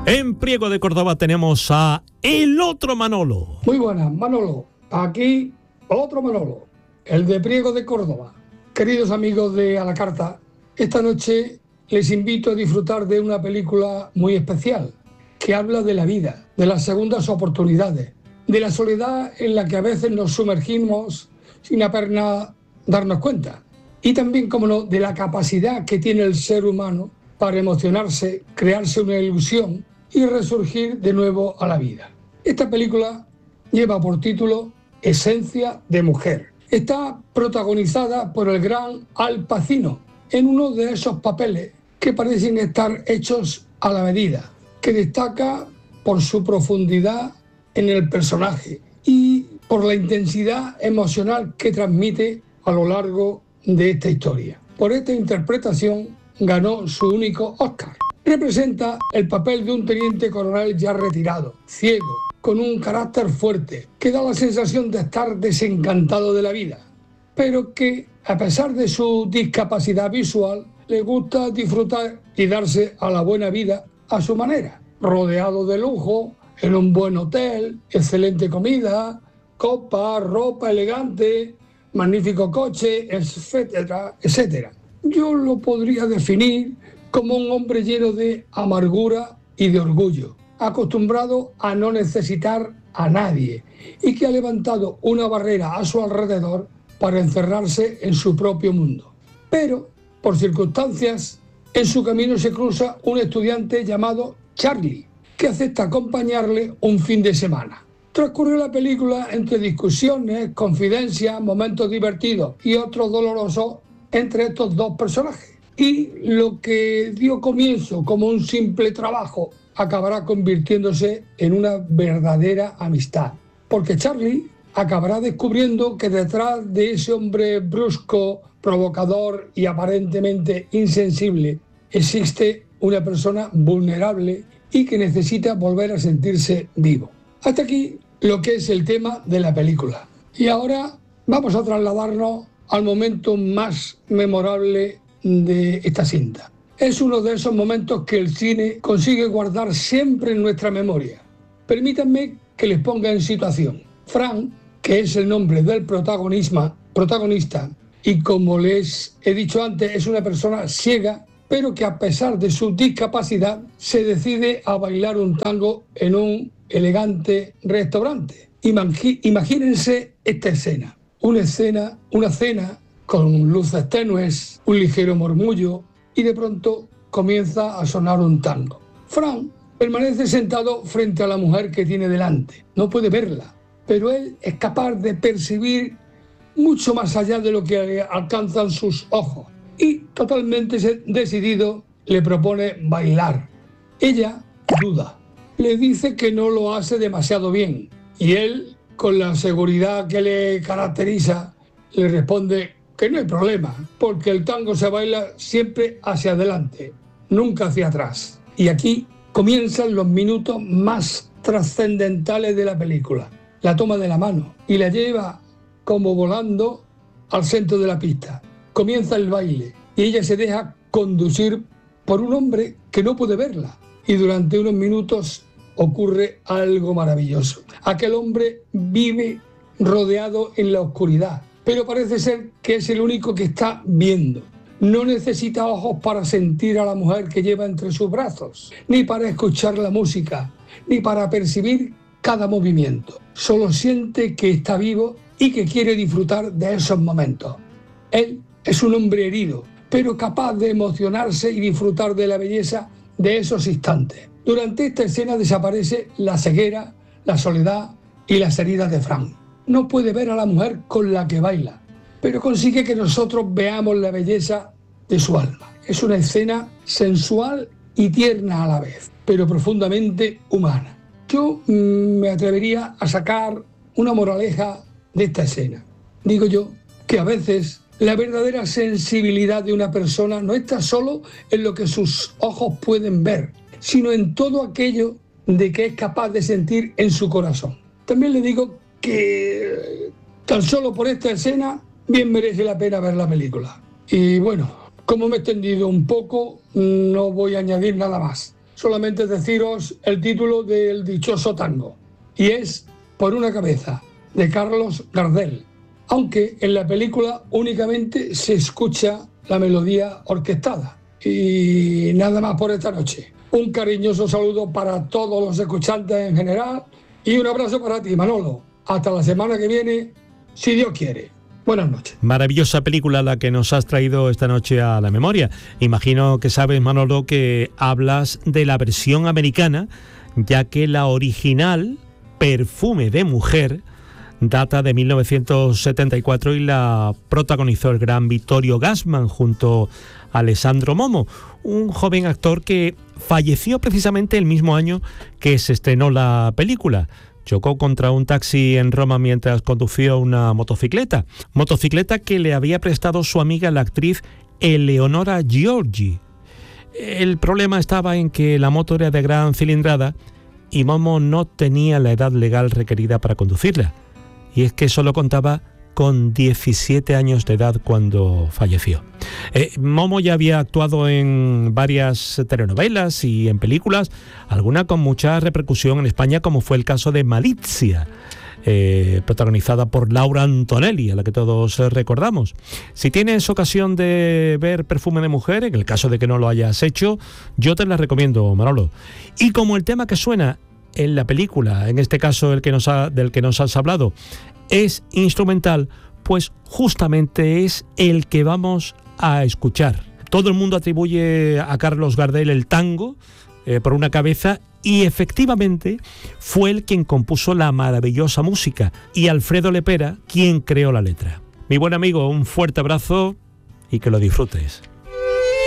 En Priego de Córdoba tenemos a el otro Manolo. Muy buenas, Manolo. Aquí otro Manolo, el de Priego de Córdoba. Queridos amigos de A la Carta, esta noche les invito a disfrutar de una película muy especial que habla de la vida, de las segundas oportunidades, de la soledad en la que a veces nos sumergimos sin apenas darnos cuenta. Y también, como no, de la capacidad que tiene el ser humano para emocionarse, crearse una ilusión y resurgir de nuevo a la vida. Esta película lleva por título Esencia de mujer. Está protagonizada por el gran Al Pacino, en uno de esos papeles que parecen estar hechos a la medida, que destaca por su profundidad en el personaje y por la intensidad emocional que transmite a lo largo de esta historia. Por esta interpretación ganó su único Oscar. Representa el papel de un teniente coronel ya retirado, ciego, con un carácter fuerte, que da la sensación de estar desencantado de la vida, pero que, a pesar de su discapacidad visual, le gusta disfrutar y darse a la buena vida a su manera, rodeado de lujo, en un buen hotel, excelente comida, copa, ropa elegante, magnífico coche, etcétera, etcétera. Yo lo podría definir como un hombre lleno de amargura y de orgullo, acostumbrado a no necesitar a nadie y que ha levantado una barrera a su alrededor para encerrarse en su propio mundo. Pero, por circunstancias, en su camino se cruza un estudiante llamado Charlie, que acepta acompañarle un fin de semana. Transcurre la película entre discusiones, confidencias, momentos divertidos y otros dolorosos entre estos dos personajes. Y lo que dio comienzo como un simple trabajo acabará convirtiéndose en una verdadera amistad. Porque Charlie acabará descubriendo que detrás de ese hombre brusco, provocador y aparentemente insensible existe una persona vulnerable y que necesita volver a sentirse vivo. Hasta aquí lo que es el tema de la película. Y ahora vamos a trasladarnos al momento más memorable de esta cinta. Es uno de esos momentos que el cine consigue guardar siempre en nuestra memoria. Permítanme que les ponga en situación. Frank, que es el nombre del protagonista, y como les he dicho antes, es una persona ciega, pero que a pesar de su discapacidad se decide a bailar un tango en un elegante restaurante. Imagínense esta escena. Una cena con luces tenues, un ligero murmullo, y de pronto comienza a sonar un tango. Frank permanece sentado frente a la mujer que tiene delante. No puede verla, pero él es capaz de percibir mucho más allá de lo que alcanzan sus ojos. Y totalmente decidido le propone bailar. Ella duda, le dice que no lo hace demasiado bien. Y él, con la seguridad que le caracteriza, le responde que no hay problema, porque el tango se baila siempre hacia adelante, nunca hacia atrás. Y aquí comienzan los minutos más trascendentales de la película. La toma de la mano y la lleva como volando al centro de la pista. Comienza el baile y ella se deja conducir por un hombre que no puede verla. Y durante unos minutos ocurre algo maravilloso. Aquel hombre vive rodeado en la oscuridad, pero parece ser que es el único que está viendo. No necesita ojos para sentir a la mujer que lleva entre sus brazos, ni para escuchar la música, ni para percibir cada movimiento. Solo siente que está vivo y que quiere disfrutar de esos momentos. Él es un hombre herido, pero capaz de emocionarse y disfrutar de la belleza de esos instantes. Durante esta escena desaparece la ceguera, la soledad y las heridas de Frank. No puede ver a la mujer con la que baila, pero consigue que nosotros veamos la belleza de su alma. Es una escena sensual y tierna a la vez, pero profundamente humana. Yo me atrevería a sacar una moraleja de esta escena. Digo yo que a veces la verdadera sensibilidad de una persona no está solo en lo que sus ojos pueden ver, sino en todo aquello de que es capaz de sentir en su corazón. También le digo que tan solo por esta escena bien merece la pena ver la película. Y bueno, como me he extendido un poco, no voy a añadir nada más. solamente deciros el título del dichoso tango, y es Por una cabeza, de Carlos Gardel, aunque en la película únicamente se escucha la melodía orquestada. Y nada más por esta noche. Un cariñoso saludo para todos los escuchantes en general y un abrazo para ti, Manolo. Hasta la semana que viene, si Dios quiere. Buenas noches. Maravillosa película la que nos has traído esta noche a la memoria. Imagino que sabes, Manolo, que hablas de la versión americana, ya que la original, Perfume de mujer, data de 1974 y la protagonizó el gran Vittorio Gassman junto a Alessandro Momo, un joven actor que falleció precisamente el mismo año que se estrenó la película. Chocó contra un taxi en Roma mientras conducía una motocicleta que le había prestado su amiga la actriz Eleonora Giorgi. El problema estaba en que la moto era de gran cilindrada y Momo no tenía la edad legal requerida para conducirla. Y es que solo contaba con 17 años de edad cuando falleció. Momo ya había actuado en varias telenovelas y en películas, alguna con mucha repercusión en España, como fue el caso de Malizia, protagonizada por Laura Antonelli, a la que todos recordamos. Si tienes ocasión de ver Perfume de mujer, en el caso de que no lo hayas hecho, yo te la recomiendo, Manolo. Y como el tema que suena en la película, en este caso del que nos has hablado, es instrumental, pues justamente es el que vamos a escuchar. Todo el mundo atribuye a Carlos Gardel el tango, Por una cabeza, y efectivamente fue él quien compuso la maravillosa música y Alfredo Lepera quien creó la letra. Mi buen amigo, un fuerte abrazo y que lo disfrutes.